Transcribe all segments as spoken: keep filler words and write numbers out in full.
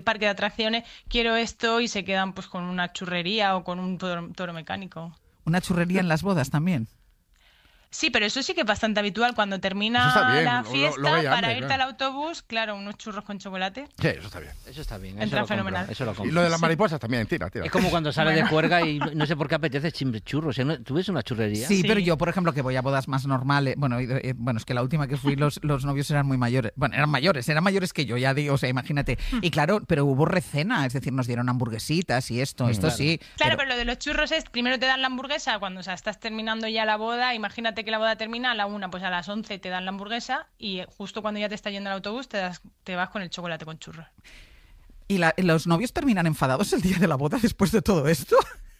parque de atracciones, quiero esto, y se quedan pues con una churrería o con un toro, toro mecánico. ¿Una churrería en las bodas también? Sí, pero eso sí que es bastante habitual. Cuando termina bien, la lo- fiesta, lo- lo hay para hambre, irte claro. al autobús, claro, unos churros con chocolate. Sí, eso está bien. Eso está bien, Entra eso lo compro, fenomenal. eso lo Y compro. lo de las mariposas también, tira, tira. Es como cuando sales Bueno. de juerga y no sé por qué apetece chimbre churros. ¿eh? ¿Tú ves una churrería? Sí, Sí. pero yo, por ejemplo, que voy a bodas más normales, bueno, y- eh, bueno, es que la última que fui los, los novios eran muy mayores, bueno, eran mayores, eran mayores que yo, ya digo, o sea, imagínate. Y claro, pero hubo recena, es decir, nos dieron hamburguesitas y esto, esto claro. sí. Claro, pero- pero lo de los churros es, primero te dan la hamburguesa cuando, o sea, estás terminando ya la boda. Imagínate que la boda termina a la una, pues a las once te dan la hamburguesa, y justo cuando ya te está yendo el autobús te, das, te vas con el chocolate con churros. ¿Y la- los novios terminan enfadados el día de la boda después de todo esto?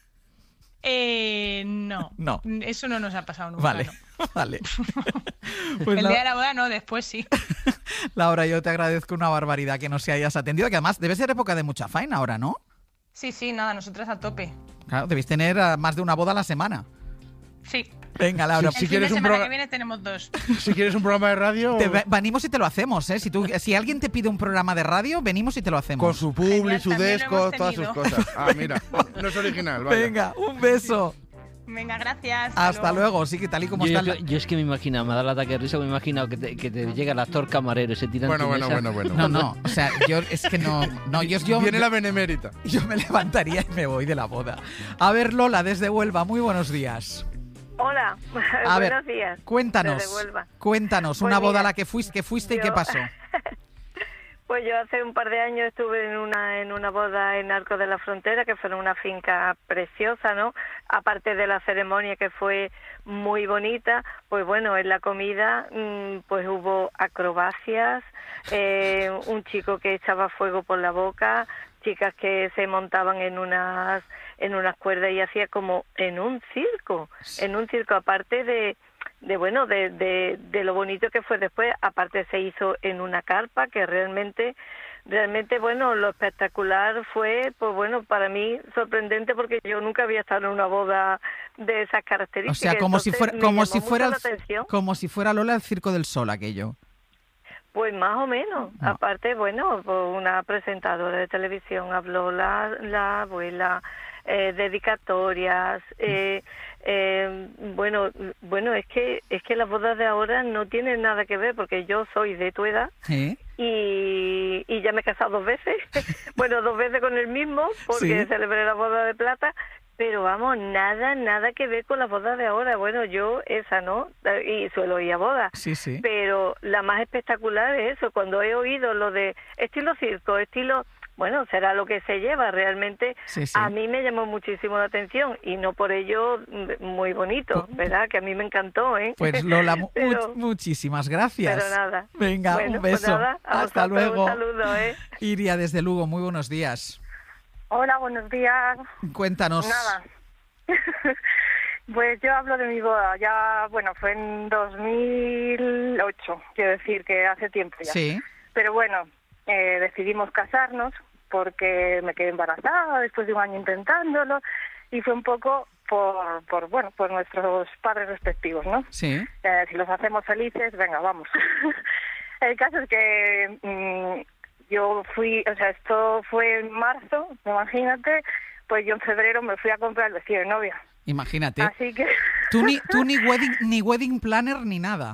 Eh, no. No. Eso no nos ha pasado nunca. Vale, no. vale. Pues El la- día de la boda no, después sí. Laura, yo te agradezco una barbaridad que nos hayas atendido, que además debe ser época de mucha faena ahora, ¿no? Sí, sí, nada, nosotras a tope. Claro, debéis tener ah, más de una boda a la semana. Sí. Venga, Laura, Sí, El Si fin quieres de un semana proga- que viene tenemos dos. Si quieres un programa de radio, te ve- venimos y te lo hacemos, ¿eh? Si, tú, si alguien te pide un programa de radio, venimos y te lo hacemos. con su publi, Genial, su también lo desco, hemos todas sus tenido. cosas. Ah, mira, no es original, vaya. Venga, un beso. Venga, gracias. Hasta luego. Sí, que tal y como Yo, está... yo- yo es que me imagino, me da el ataque de risa, me imagino que te, que te llega el actor camarero, se tira en Bueno, tu bueno, mesa. bueno, bueno. No, no, o sea, yo es que no... no yo, yo, Viene la benemérita. yo me levantaría y me voy de la boda. A ver, Lola, desde Huelva, muy buenos días. Hola, A ver, buenos días. cuéntanos, Desde Huelva. cuéntanos, Pues una boda mira, a la que fuiste, que fuiste y yo- qué pasó. Pues yo hace un par de años estuve en una en una boda en Arcos de la Frontera, que fue en una finca preciosa, ¿no? Aparte de la ceremonia, que fue muy bonita, pues bueno, en la comida mmm, pues hubo acrobacias, eh, un chico que echaba fuego por la boca, chicas que se montaban en unas en unas cuerdas y hacía como en un circo, en un circo, aparte de de bueno de, de, de lo bonito que fue después. Aparte se hizo en una carpa, que realmente realmente bueno, lo espectacular fue, pues bueno, para mí sorprendente, porque yo nunca había estado en una boda de esas O características. sea, como si Entonces, fuera, me como llamó si mucho fuera, la el- atención. como si fuera Lola el Circo del Sol aquello. Pues más o menos. No. Aparte, bueno, pues una presentadora de televisión habló, la, la abuela, eh, dedicatorias, eh, eh, bueno, bueno, es que es que las bodas de ahora no tienen nada que ver, porque yo soy de tu edad ¿Eh? y, y ya me he casado dos veces, bueno, dos veces con el mismo, porque Sí. celebré la boda de plata. Pero vamos, nada, nada que ver con las bodas de ahora. Bueno, yo esa, ¿no? Y suelo ir a bodas. Sí, sí. Pero la más espectacular es eso, cuando he oído lo de estilo circo, estilo... Bueno, será lo que se lleva realmente. Sí, sí. A mí me llamó muchísimo la atención, y no por ello mm, muy bonito, ¿verdad? Que a mí me encantó, ¿eh? Pues Lola, mu- Pero- muchísimas gracias. Pero nada. Venga, Bueno, un pues beso. nada, a Hasta vosotros luego. un saludo, ¿eh? Iria desde Lugo, muy buenos días. Hola, buenos días. Cuéntanos. Nada. Pues yo hablo de mi boda. Ya, bueno, fue en dos mil ocho, quiero decir que hace tiempo ya. Sí. Pero bueno, eh, decidimos casarnos porque me quedé embarazada después de un año intentándolo, y fue un poco por, por bueno, por nuestros padres respectivos, ¿no? Sí. Eh, si los hacemos felices, venga, vamos. El caso es que mmm, yo fui, o sea, esto fue en marzo, imagínate, pues yo en febrero me fui a comprar el vestido de novia. Imagínate. Así que... Tú ni, tú ni wedding, ni wedding planner ni nada.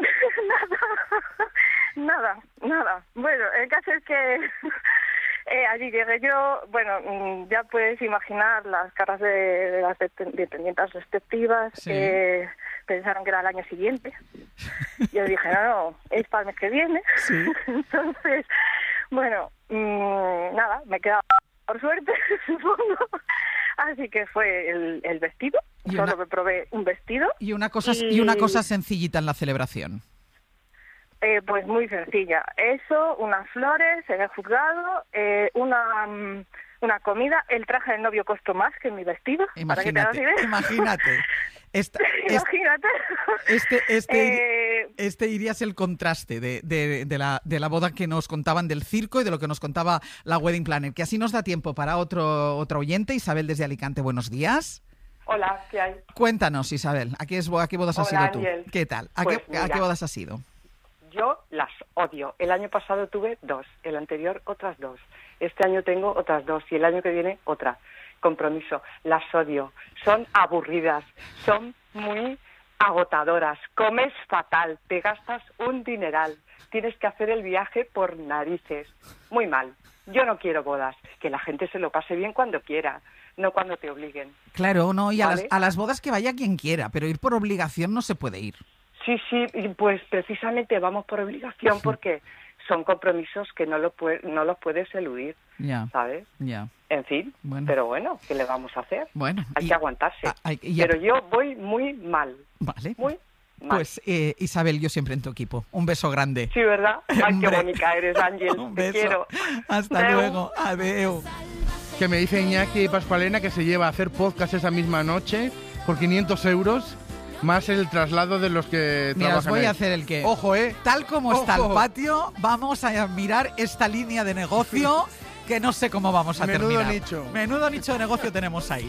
Nada, nada. Bueno, el caso es que eh, allí llegué yo, bueno, mm, ya puedes imaginar las caras de, de las det- dependientes respectivas. Sí. Eh, pensaron que era el año siguiente. Yo dije, no, no, es para el mes que viene. Sí. Entonces, bueno, mmm, nada, me quedaba por suerte, supongo. Así que fue el, el vestido. Y Solo una- me probé un vestido. Y una cosa Y- y una cosa sencillita en la celebración. Eh, pues muy sencilla. Eso, unas flores en el juzgado, eh, una mm, una comida. El traje del novio costó más que mi vestido. Para que te hagas Imagínate, idea. imagínate. Esta- es- Imagínate. este, este, Eh, este irías el contraste de, de, de, la, de la boda que nos contaban del circo y de lo que nos contaba la Wedding Planner. Que así nos da tiempo para otro, otro oyente. Isabel desde Alicante, buenos días. Hola, ¿qué hay? Cuéntanos, Isabel, ¿a qué, es, a qué bodas has Hola, ido tú? Ángel. ¿Qué tal? ¿A, Pues qué, ¿A mira. qué bodas has ido? Yo las odio. El año pasado tuve dos, el anterior otras dos. Este año tengo otras dos y el año que viene otra. Compromiso. Las odio. Son aburridas. Son muy agotadoras. Comes fatal. Te gastas un dineral. Tienes que hacer el viaje por narices. Muy mal. Yo no quiero bodas. Que la gente se lo pase bien cuando quiera, no cuando te obliguen. Claro, no, y a, ¿Vale? las, a las bodas que vaya quien quiera, pero ir por obligación no se puede ir. Sí, sí, y pues precisamente vamos por obligación porque son compromisos que no, lo pue- no los puedes eludir, Ya, ¿sabes? ya. En fin, Bueno. pero bueno, ¿qué le vamos a hacer? Bueno, Hay y- que aguantarse. ah, hay- y- Pero yo voy muy mal, Vale. muy mal. Pues eh, Isabel, yo siempre en tu equipo. Un beso grande. Sí, ¿verdad? Ay, qué Hombre. bonita eres, Ángel. Un Te beso. quiero. Hasta Adeu. luego. Adeu. Que me dice Iñaki Pascualena que se lleva a hacer podcast esa misma noche por quinientos euros, más el traslado de los que Mira, os trabajan voy ahí. a hacer el que. Ojo, ¿eh? Tal como está el Ojo. patio, vamos a mirar esta línea de negocio que no sé cómo vamos a Menudo terminar. nicho. Menudo nicho de negocio tenemos ahí.